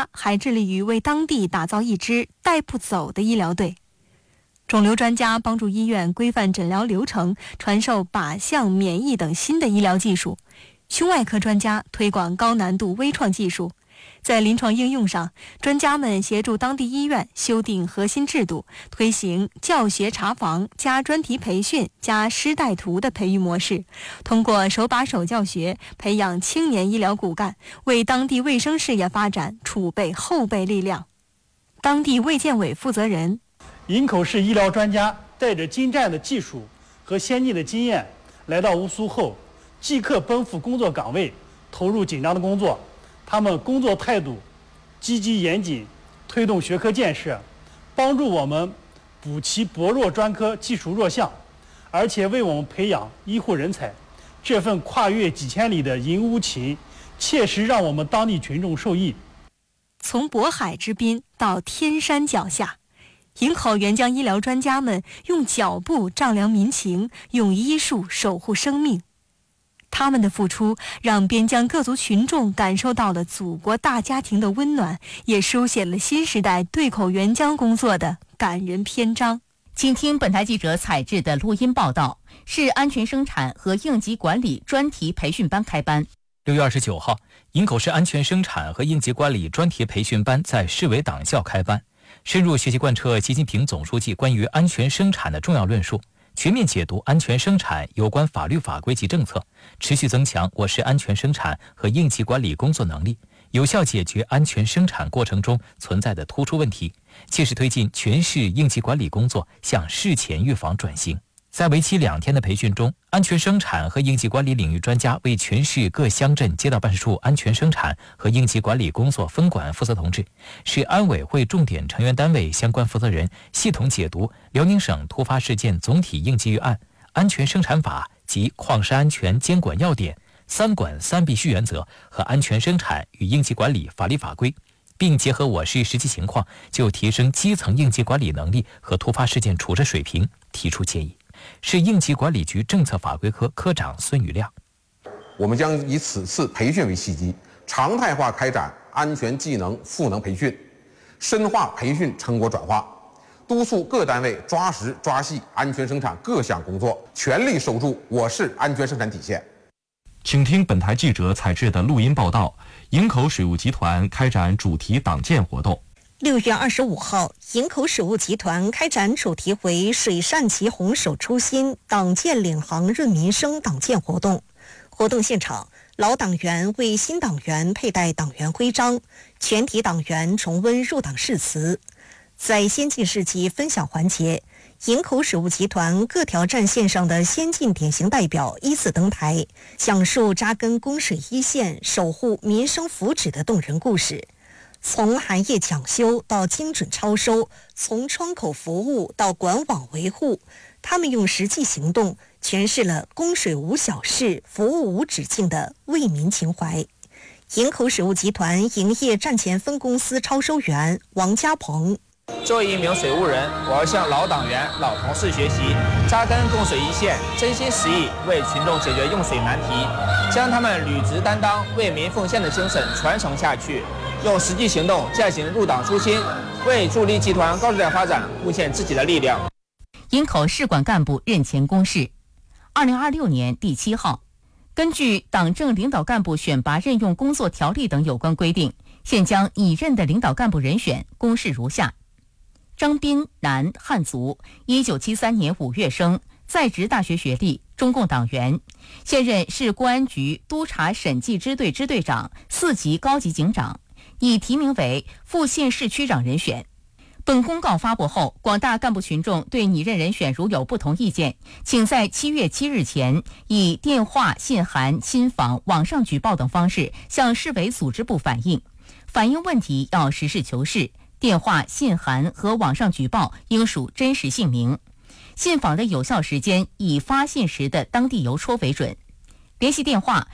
家还致力于为当地打造一支带不走的医疗队。肿瘤专家帮助医院规范诊疗流程，传授靶向、免疫等新的医疗技术。胸外科专家推广高难度微创技术。在临床应用上，专家们协助当地医院修订核心制度，推行教学查房加专题培训加师带徒的培育模式，通过手把手教学培养青年医疗骨干，为当地卫生事业发展储备后备力量。当地卫健委负责人： 营口市医疗专家带着精湛的技术和先进的经验来到乌苏后，即刻奔赴工作岗位，投入紧张的工作。他们工作态度积极严谨，推动学科建设，帮助我们补齐薄弱专科技术弱项，而且为我们培养医护人才。这份跨越几千里的营乌勤，切实让我们当地群众受益。 从渤海之滨到天山脚下，营口援疆医疗专家们用脚步丈量民情，用医术守护生命。他们的付出让边疆各族群众感受到了祖国大家庭的温暖，也书写了新时代对口援疆工作的感人篇章。 请听本台记者采制的录音报道。市安全生产和应急管理专题培训班开班。 6月29号，营口市安全生产和应急管理专题培训班在市委党校开班，深入学习贯彻习近平总书记关于安全生产的重要论述，全面解读安全生产有关法律法规及政策，持续增强我市安全生产和应急管理工作能力，有效解决安全生产过程中存在的突出问题，切实推进全市应急管理工作向事前预防转型。在为期2天的培训中，安全生产和应急管理领域专家为全市各乡镇街道办事处安全生产和应急管理工作分管负责同志、市安委会重点成员单位相关负责人系统解读辽宁省突发事件总体应急预案、安全生产法及矿石安全监管要点、3管3必须原则和安全生产与应急管理法律法规，并结合我市实际情况，就提升基层应急管理能力和突发事件处置水平提出建议。市应急管理局政策法规科科长孙宇亮： 我们将以此次培训为契机，常态化开展安全技能赋能培训，深化培训成果转化，督促各单位抓实抓细安全生产各项工作，全力守住我市安全生产底线。 请听本台记者采制的录音报道。营口水务集团开展主题党建活动。 6月25号，营口水务集团开展主题为水善其洪守初心，党建领航润民生党建活动。活动现场，老党员为新党员佩戴党员徽章，全体党员重温入党誓词。在先进事迹分享环节，营口水务集团各条战线上的先进典型代表依次登台，讲述扎根供水一线、守护民生福祉的动人故事。从行业讲修到精准超收，从窗口服务到管网维护，他们用实际行动诠释了供水无小事、服务无止境的为民情怀。营口水务集团营业站前分公司超收员王家鹏： 作为一名水务人，我要向老党员、老同事学习，扎根供水一线，真心实意为群众解决用水难题，将他们履职担当、为民奉献的精神传承下去，用实际行动践行入党初心，为助力集团高质量发展贡献自己的力量。 营口市管干部任前公示，2026年第7号，根据党政领导干部选拔任用工作条例等有关规定，现将拟任的领导干部人选公示如下：张斌，男，汉族，1973年5月生，在职大学学历，中共党员，现任市公安局督察审计支队支队长、4级高级警长，已提名为副县市区长人选。本公告发布后，广大干部群众对拟任人选如有不同意见，请在7月7日前以电话、信函、亲访、网上举报等方式向市委组织部反映。反映问题要实事求是，电话、信函和网上举报应属真实姓名。信访的有效时间以发信时的当地邮戳为准。联系电话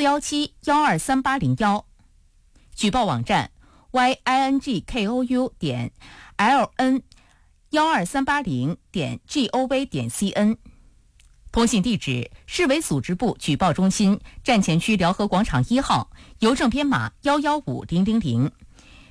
0417-12381，举报网站 yingkou.ln12380.gov.cn， 通信地址市委组织部举报中心，站前区辽河广场1号，邮政编码115000，